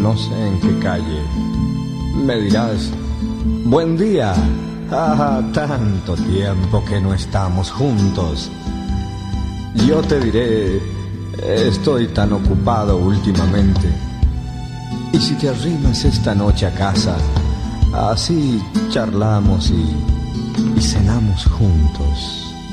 no sé en qué calle. Me dirás, buen día. Ah, tanto tiempo que no estamos juntos. Yo te diré, estoy tan ocupado últimamente. Y si te arrimas esta noche a casa, así charlamos y cenamos juntos.